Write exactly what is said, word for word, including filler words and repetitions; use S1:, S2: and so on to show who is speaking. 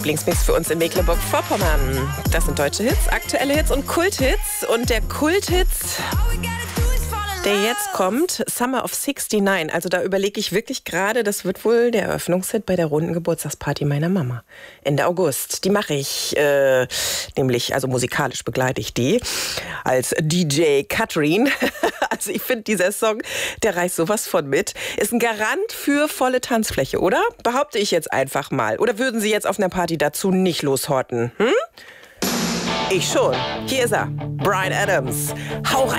S1: Lieblingsmix für uns in Mecklenburg-Vorpommern. Das sind deutsche Hits, aktuelle Hits und Kulthits. Und der Kulthits, der jetzt kommt, Summer of sixty-nine. Also da überlege ich wirklich gerade, das wird wohl der Eröffnungshit bei der runden Geburtstagsparty meiner Mama. Ende August. Die mache ich, äh, nämlich, also musikalisch begleite ich die als D J Katrin. Also ich finde, dieser Song, der reißt sowas von mit. Ist ein Garant für volle Tanzfläche, oder? Behaupte ich jetzt einfach mal. Oder würden Sie jetzt auf einer Party dazu nicht loshorten? Hm? Ich schon. Hier ist er. Bryan Adams. Hau rein.